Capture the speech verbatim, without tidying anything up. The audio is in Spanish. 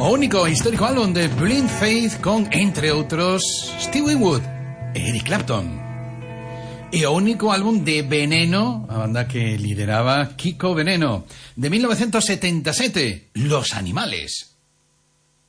O único histórico álbum de Blind Faith con, entre otros, Steve Winwood e Eric Clapton. E o único álbum de Veneno, a banda que lideraba Kiko Veneno, de mil novecientos setenta y siete, Los Animales.